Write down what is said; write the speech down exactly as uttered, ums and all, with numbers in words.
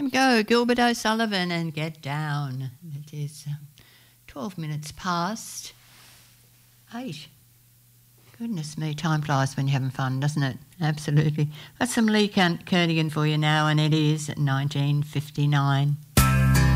Time to go, Gilbert O'Sullivan, and Get Down. It is um, twelve minutes past eight. Goodness me, time flies when you're having fun, doesn't it? Absolutely. That's some Lee Kernigan for you now, and it is nineteen fifty-nine.